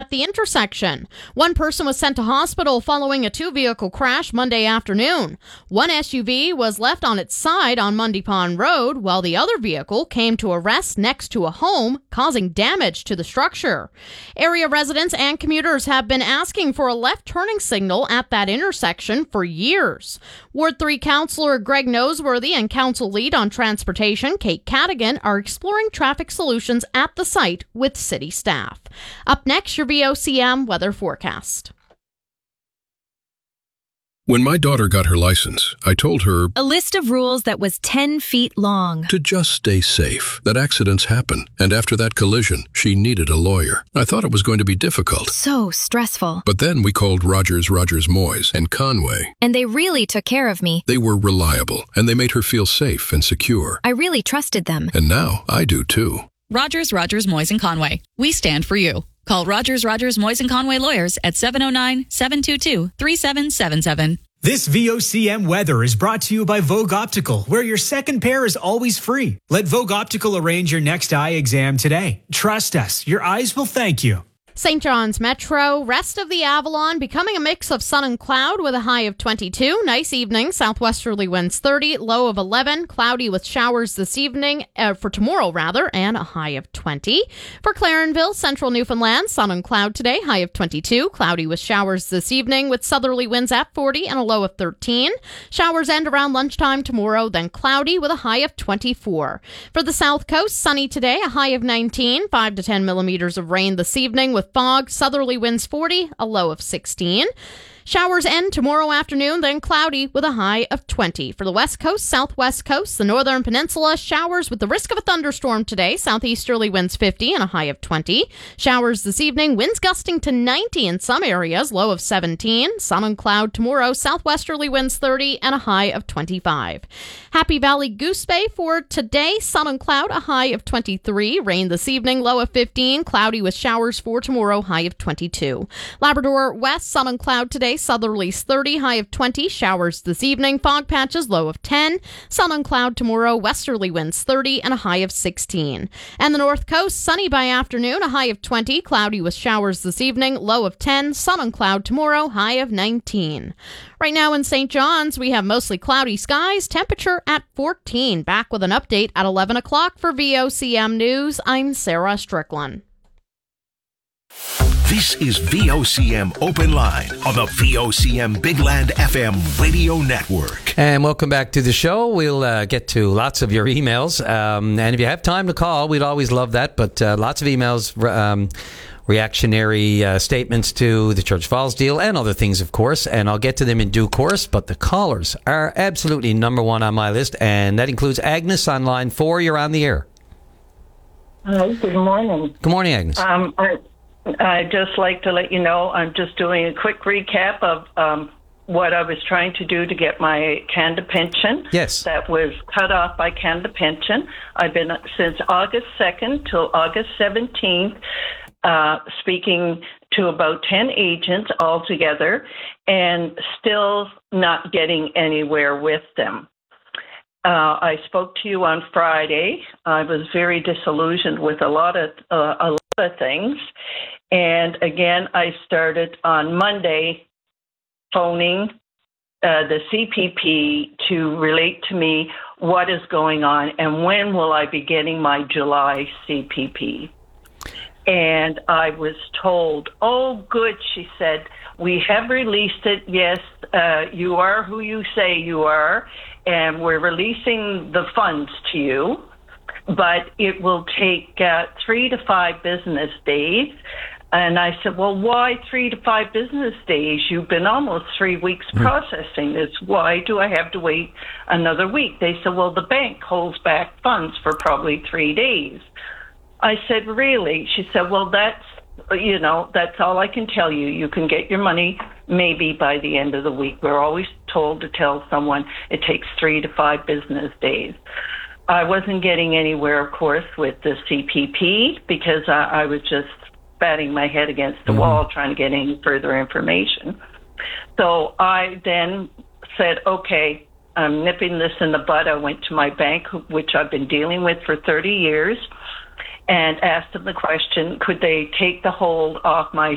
at the intersection. One person was sent to hospital following a two-vehicle crash Monday afternoon. One SUV was left on its side on Mundy Pond Road, while the other vehicle came to a rest next to a home, causing damage to the structure. Area residents and commuters have been asking for a left turning signal at that intersection for years. Ward 3 Councillor Greg Noseworthy and Council Lead on Transportation, Kate Cadigan, are exploring traffic solutions at the site with city staff. Up next, your VOCM weather forecast. When my daughter got her license, I told her a list of rules that was 10 feet long. To just stay safe, that accidents happen. And after that collision, she needed a lawyer. I thought it was going to be difficult. So stressful. But then we called Rogers Moyes and Conway. And they really took care of me. They were reliable, and they made her feel safe and secure. I really trusted them. And now I do too. Rogers, Moyes and Conway. We stand for you. Call Rogers, Moyes and Conway lawyers at 709-722-3777. This VOCM weather is brought to you by Vogue Optical, where your second pair is always free. Let Vogue Optical arrange your next eye exam today. Trust us, your eyes will thank you. St. John's Metro, rest of the Avalon becoming a mix of sun and cloud with a high of 22. Nice evening, southwesterly winds 30, low of 11, cloudy with showers this evening, for tomorrow rather, and a high of 20. For Clarenville, central Newfoundland, sun and cloud today, high of 22, cloudy with showers this evening with southerly winds at 40 and a low of 13. Showers end around lunchtime tomorrow, then cloudy with a high of 24. For the south coast, sunny today, a high of 19, 5 to 10 millimeters of rain this evening with fog, southerly winds 40, a low of 16. Showers end tomorrow afternoon, then cloudy with a high of 20. For the west coast, southwest coast, the northern peninsula, showers with the risk of a thunderstorm today. Southeasterly winds 50 and a high of 20. Showers this evening, winds gusting to 90 in some areas, low of 17. Sun and cloud tomorrow, southwesterly winds 30 and a high of 25. Happy Valley Goose Bay for today, sun and cloud, a high of 23. Rain this evening, low of 15. Cloudy with showers for tomorrow, high of 22. Labrador West, sun and cloud today. Southerlies 30, high of 20. Showers this evening. Fog patches, low of 10. Sun and cloud tomorrow. Westerly winds 30 and a high of 16. And the North Coast, sunny by afternoon, a high of 20. Cloudy with showers this evening. Low of 10. Sun and cloud tomorrow. High of 19. Right now in St. John's, we have mostly cloudy skies. Temperature at 14. Back with an update at 11 o'clock for VOCM News. I'm Sarah Strickland. This is VOCM Open Line on the VOCM Big Land FM radio network. And welcome back to the show. We'll get to lots of your emails. And if you have time to call, we'd always love that. But lots of emails, reactionary statements to the Church Falls deal and other things, of course. And I'll get to them in due course. But the callers are absolutely number one on my list. And that includes Agnes on line 4. You're on the air. Hi, good morning. Good morning, Agnes. I'd just like to let you know I'm just doing a quick recap of what I was trying to do to get my Canada pension. Yes. That was cut off by Canada Pension. I've been since August 2nd till August 17th speaking to about 10 agents altogether and still not getting anywhere with them. I spoke to you on Friday. I was very disillusioned with a lot of things. And again, I started on Monday phoning the CPP to relate to me what is going on and when will I be getting my July CPP. And I was told, oh, good, she said, we have released it. Yes, you are who you say you are, and we're releasing the funds to you, but it will take 3 to 5 business days. And I said, well, why 3 to 5 business days? You've been almost 3 weeks processing this. Why do I have to wait another week? They said, well, the bank holds back funds for probably 3 days. I said, really? She said, well, that's all I can tell you. You can get your money maybe by the end of the week. We're always told to tell someone it takes 3 to 5 business days. I wasn't getting anywhere, of course, with the CPP because I was just batting my head against the wall trying to get any further information. So I then said, okay, I'm nipping this in the bud. I went to my bank, which I've been dealing with for 30 years, and asked them the question, could they take the hold off my